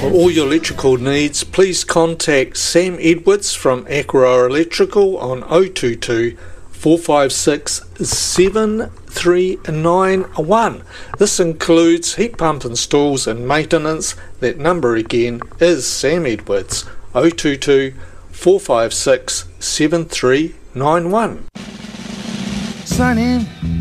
For all your electrical needs, please contact Sam Edwards from Aquaroa Electrical on 022 456 7391. This includes heat pump installs and maintenance. That number again is Sam Edwards, 022 456 7391. Sign in